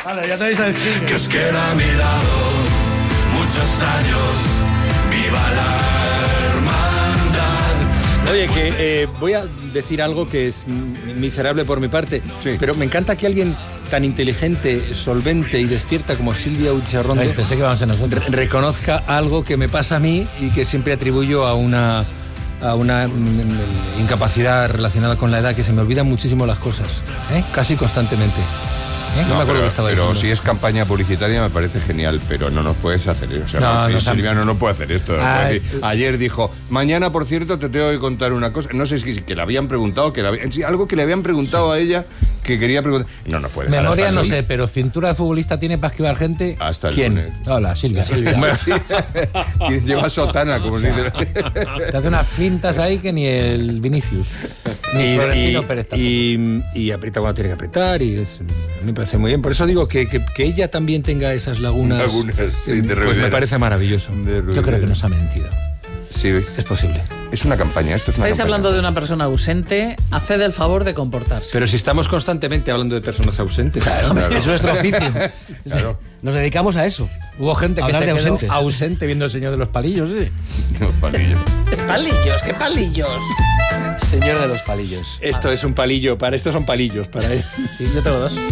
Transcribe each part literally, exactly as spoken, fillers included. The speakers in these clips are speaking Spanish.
Vale, ya tenéis el jingle. Que os queda a mi lado muchos años. ¡Viva la hermandad! Oye, que eh, voy a decir algo que es miserable por mi parte, sí. Pero me encanta que alguien tan inteligente, solvente y despierta como Silvia Ucharrondo Ay, pensé que vamos a nosotros. Re- reconozca algo que me pasa a mí y que siempre atribuyo a una... a una mm, incapacidad relacionada con la edad, que se me olvidan muchísimo las cosas, ¿eh? Casi constantemente. ¿Eh? No, no me acuerdo pero, que estaba pero diciendo. si es campaña publicitaria me parece genial, pero no nos puedes hacer eso. O sea, No, no, Silvia no, no puede hacer esto. Ah, puede decir, ayer dijo, mañana, por cierto, te tengo que contar una cosa. No sé si es que le habían preguntado, que le había, sí, algo que le habían preguntado sí. a ella, que quería preguntar. No, no puede. Memoria no sé, pero cintura de futbolista tiene para esquivar gente. Hasta el ¿Quién? lunes. Hola, Silvia. Silvia. Lleva sotana, como si... Te hace unas fintas ahí que ni el Vinicius. Ni Y, Florentino Pérez tampoco. y, y aprieta cuando tiene que apretar y es, a mí me parece muy bien. Por eso digo que, que, que ella también tenga esas lagunas, Lagunas, sí, de pues ruidera. me parece maravilloso. Yo creo que nos ha mentido. Sí, es posible. Es una campaña, esto es una Estáis campaña. hablando de una persona ausente, haced el favor de comportarse. Pero si estamos constantemente hablando de personas ausentes. Claro, claro. Es nuestro oficio. Claro. Nos dedicamos a eso. Hubo gente que Hablar se de quedó ausentes. ausente viendo El Señor de los Palillos, ¿sí? Los palillos. ¿Qué palillos? ¿Qué palillos? Señor de los palillos. Esto es un palillo, para estos son palillos, para él. Sí, yo tengo dos.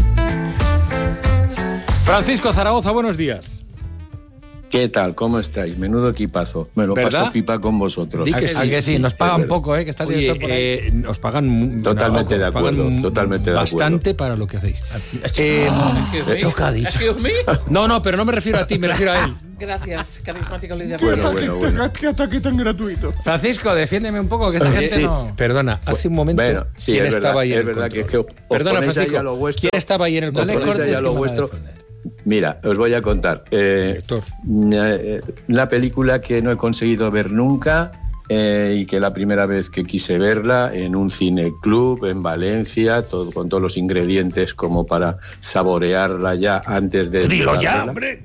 Francisco Zaragoza, buenos días. ¿Qué tal? ¿Cómo estáis? Menudo equipazo. Me lo ¿Verdad? paso pipa con vosotros. Di que ¿A sí, que, a que sí? sí, Nos pagan es verdad. poco, ¿eh? Que está el Oye, director por ahí. eh, nos pagan... Totalmente de acuerdo, pagan totalmente de acuerdo. Bastante para lo que hacéis. Eh, ¿Qué ha dicho? Dios mío. no, no, pero no me refiero a ti, me refiero a él. Gracias, carismático líder. Bueno, bueno, bueno. ¿Qué ataque tan gratuito? Francisco, defiéndeme un poco, que esta Oye, gente sí. no... Perdona, hace un momento, Bueno, sí, ¿quién es estaba verdad, ahí en es el verdad control? que es que os Perdona, ponéis ahí Francisco, a lo vuestro. ¿quién estaba ahí en el No le control? Ponéis ahí cortes a que lo me van a vuestro. defender. Mira, os voy a contar. Eh, Director. eh, la película que no he conseguido ver nunca eh, y que la primera vez que quise verla en un cineclub en Valencia, todo, con todos los ingredientes como para saborearla ya antes de... Dilo de ya, verla, hombre.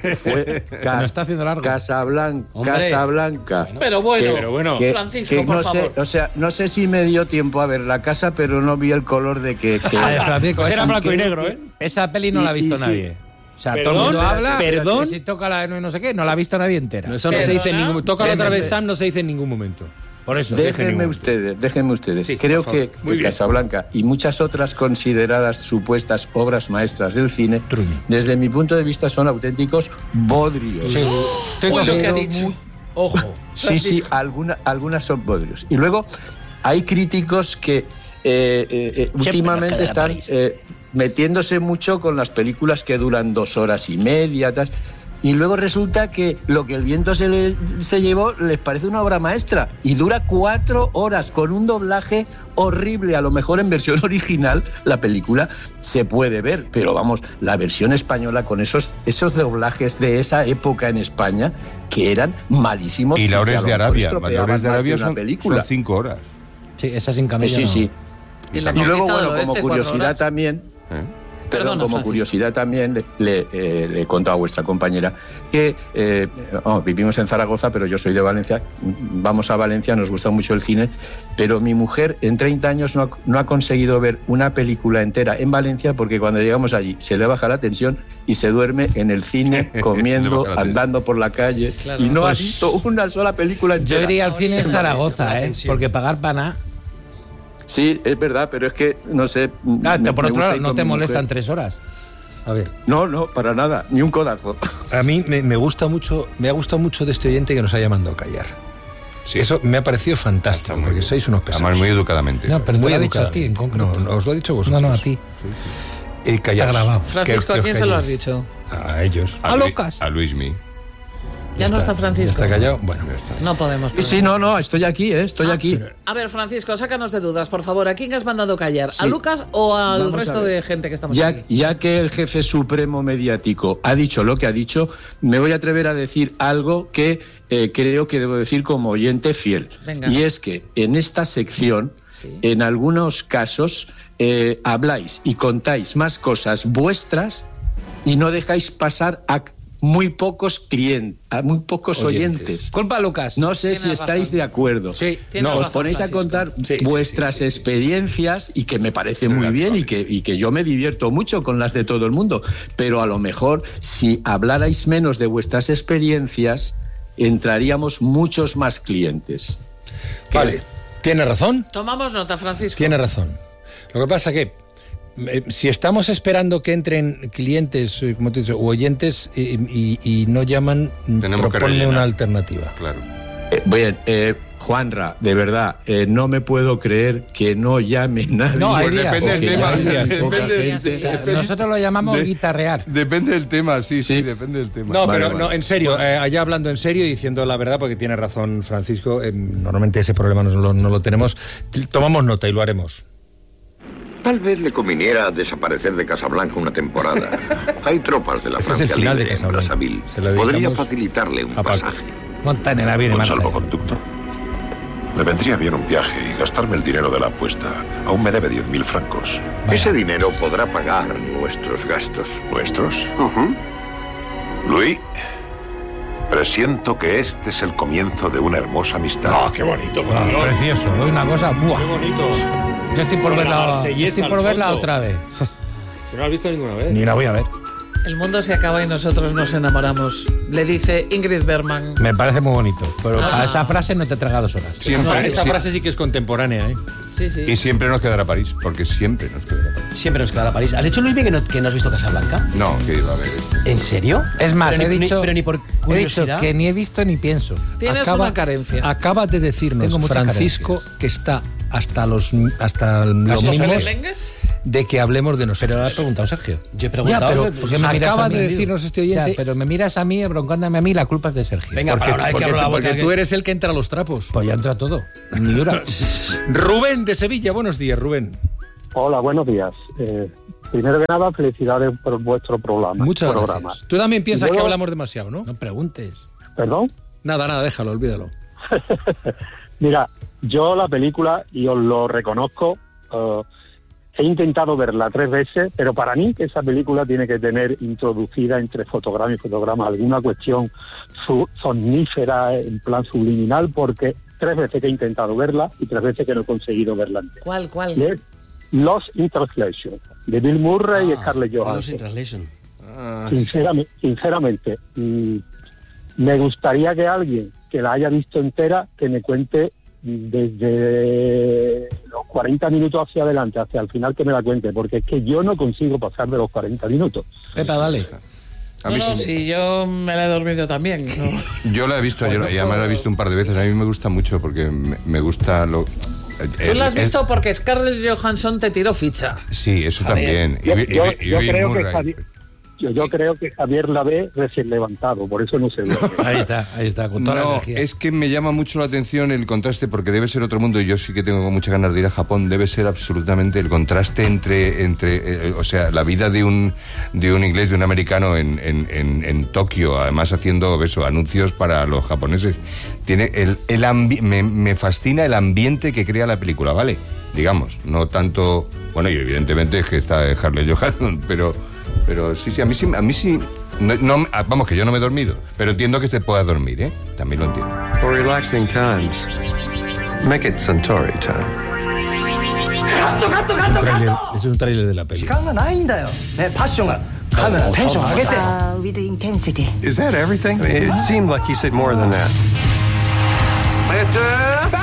Fue nos Cas- está haciendo largo. Casablanca. Hombre. Casablanca. Pero bueno, Que- Pero bueno. que- Francisco, que por no favor. sé, o sea, no sé si me dio tiempo a ver la casa, pero no vi el color de que... que A ver, Francisco, Pues era esa- blanco y negro, ¿eh? Esa peli no la ha Y- visto y sí. nadie. O sea, Perdón, todo el mundo habla, perdón. que si toca la no, no sé qué, no la ha visto nadie entera. No, eso no se dice en ningún momento. Tócalo otra vez, Déjenme- Sam, no se dice en ningún momento. Por eso. Déjenme ustedes, déjenme ustedes. Sí, Creo por favor. que, Muy que bien. Casablanca y muchas otras consideradas supuestas obras maestras del cine, desde mi punto de vista son auténticos bodrios. Sí. Uy, lo que ha Pero dicho. muy- Ojo. Sí, sí, alguna, algunas son bodrios. Y luego hay críticos que eh, eh, eh, últimamente nos queda están París. eh, metiéndose mucho con las películas que duran dos horas y media, tal, y luego resulta que lo que el viento se, le, se llevó les parece una obra maestra y dura cuatro horas con un doblaje horrible. A lo mejor en versión original la película se puede ver, pero vamos, la versión española con esos, esos doblajes de esa época en España que eran malísimos. Y que a Laures lo de mejor Arabia. estropeaban Laures de más Arabia una son, película. son cinco horas. Sí, esa sin Eh, camilla. sí, no. sí. Y la Y luego, conquista del bueno, como oeste, cuatro curiosidad horas. también, ¿Eh? perdón, Perdona, como Francisco. curiosidad también le, le, eh, le he contado a vuestra compañera que eh, oh, vivimos en Zaragoza, pero yo soy de Valencia. Vamos a Valencia, nos gusta mucho el cine, pero mi mujer en treinta años no ha, no ha conseguido ver una película entera en Valencia porque cuando llegamos allí se le baja la tensión y se duerme en el cine, comiendo, baja la andando por la calle, Claro. y no Pues ha visto una sola película entera. Yo iría al cine en La Zaragoza, ¿eh? tensión. Porque pagar para nada. Sí, es verdad, pero es que, no sé... Ah, me- por me otro gusta lado, ir no con te mi molestan mujer. tres horas. A ver, No, no, para nada, ni un codazo. a mí me, me gusta mucho, me ha gustado mucho de este oyente que nos haya mandado callar. Sí. Eso me ha parecido fantástico, Está muy porque bien. sois unos pesados. Además, muy educadamente. No, pero te Muy lo ha dicho a educado. ti en concreto. No, no, os lo he dicho vosotros. No, no, a ti. Eh, callaos. Está grabado. Francisco, Que- ¿a que quién os se lo has calléis. dicho? A ellos. A Lu- Lucas. A Luismi. Ya no está ¿Ya Francisco. está callado? Bueno. No podemos. Sí, sí, no, no, estoy aquí, ¿eh? estoy Ah, aquí. A ver, Francisco, sácanos de dudas, por favor. ¿A quién has mandado callar? ¿A Sí. Lucas o al Vamos a resto ver. de gente que estamos Ya, aquí? ya que el jefe supremo mediático ha dicho lo que ha dicho, me voy a atrever a decir algo que eh, creo que debo decir como oyente fiel. Venga. Y es que en esta sección, Sí. en algunos casos, eh, habláis y contáis más cosas vuestras y no dejáis pasar a muy pocos clientes, muy pocos oyentes. Oyentes. Culpa a Lucas. No sé si Tienes estáis razón. de acuerdo. Sí. Tienes No, os razón, ponéis Francisco. a contar Sí, sí, vuestras sí, sí. experiencias y que me parece muy bien y que, y que yo me divierto mucho con las de todo el mundo. Pero a lo mejor, si hablarais menos de vuestras experiencias, entraríamos muchos más clientes. Vale, tiene razón, Tomamos nota, Francisco. tiene razón. Lo que pasa que eh, si estamos esperando que entren clientes, eh, como te he dicho, o oyentes eh, y, y no llaman, Tenemos que proponle rellenar. una alternativa. Claro. Eh, bien, eh, Juanra, de verdad, eh, no me puedo creer que no llame nadie. No, hay Pues días. depende del Porque tema. ya hay poca Depende, gente. O sea, depende- nosotros lo llamamos de- guitarrear. Depende del tema, sí, sí, Sí. depende del tema. No, Vale, pero vale. no, en serio, eh, allá hablando en serio y diciendo la verdad, porque tiene razón Francisco, eh, normalmente ese problema no lo, no lo tenemos. T- Tomamos nota y lo haremos. Tal vez le conviniera desaparecer de Casablanca una temporada. Hay tropas de la Ese es el Francia final de Libre en Casablanca. Brazzaville. Se lo Podría dedicamos facilitarle un a Paco. pasaje. Monta en el avión y Un marcha. salvoconducto. Me vendría bien un viaje y gastarme el dinero de la apuesta. Aún me debe diez mil francos. Ese dinero podrá pagar nuestros gastos. ¿Nuestros? Luis, presiento que este es el comienzo de una hermosa amistad. ¡Ah, qué bonito! Ah, precioso. Hoy una cosa. ¡Buah! ¡Qué bonito! Yo estoy por Con la verla, marsellesa estoy por al verla fondo. otra vez. ¿No lo has visto ninguna vez? Ni la voy a ver. El mundo se acaba y nosotros nos enamoramos. Le dice Ingrid Bergman. Me parece muy bonito. Pero Ah. a esa frase no te traga dos horas. Siempre, No, esta sí. frase sí que es contemporánea, ¿eh? Sí, sí. Y siempre nos quedará París, porque siempre nos quedará París. Siempre nos quedará París. ¿Has dicho, Luis, que no, que no has visto Casablanca? No, que iba a ver. ¿En serio? Es más, Pero he ni- ni- dicho, pero ni por he dicho curiosidad. que ni he visto ni pienso. Tienes Acaba- una carencia. Acaba de decirnos Tengo muchas Francisco carencias. que está hasta los hasta los los mismos ¿Merengues? de que hablemos de Pero lo ha nosotros. preguntado Sergio. Yo he Ya, preguntado. pero ¿Por qué me miras acaba a mí, de digo? decirnos este O sea, oyente. pero me miras a mí, broncándome a mí, la culpa es de Sergio. Venga, porque, para ahora hay que porque- hablar la boca porque que- tú eres el que entra a los trapos. Pues ya entra todo. Ni dura. Rubén de Sevilla, buenos días, Rubén. Hola, buenos días. Eh, primero que nada, felicidades por vuestro programa. Muchas programa. gracias. Tú también piensas Y luego- que hablamos demasiado, ¿no? No preguntes. ¿Perdón? Nada, nada, déjalo, olvídalo. Mira, yo la película, y os lo reconozco, eh, he intentado verla tres veces, pero para mí que esa película tiene que tener introducida entre fotograma y fotograma alguna cuestión su- somnífera en plan subliminal, porque tres veces que he intentado verla y tres veces que no he conseguido verla entera. ¿Cuál, cuál? Y es Lost in Translation, de Bill Murray y Ah, Scarlett Lost in Johansson. Translation. Ah, Sinceramente, sinceramente mm, me gustaría que alguien que la haya visto entera, que me cuente desde los cuarenta minutos hacia adelante, hacia el final, que me la cuente, porque es que yo no consigo pasar de los cuarenta minutos. Pepa, dale. a No, mí no, sí. si yo me la he dormido también. ¿no? Yo la he visto ayer, y además la he visto un par de veces. A mí me gusta mucho porque me, me gusta lo. Tú la has visto porque Scarlett Johansson te tiró ficha. Sí, eso Javier. también. Yo, Y- y- yo- y yo Bill creo que Murray. Javier, yo, yo creo que Javier la ve recién levantado, por eso no se ve. Ahí está, ahí está, con toda la No, energía. es que me llama mucho la atención el contraste porque debe ser otro mundo y yo sí que tengo muchas ganas de ir a Japón. Debe ser absolutamente el contraste entre, entre eh, o sea, la vida de un de un inglés, de un americano en, en, en, en Tokio, además haciendo eso, anuncios para los japoneses. Tiene el, el ambi- me, me fascina el ambiente que crea la película, ¿vale? Digamos, no tanto, bueno, y evidentemente es que está Harley Johansson, pero pero sí, sí, a mí sí, a mí sí. No, no- vamos, que yo no me he dormido, pero entiendo que se pueda dormir, ¿eh? También lo entiendo. For relaxing times, make it Centauri time. Es un tráiler- es un tráiler de la peli. 時間がないんだよ。ね、パッションが。カメラテンション上げて。 with intensity. Is that everything? I mean, it seemed like you said more than that. Mister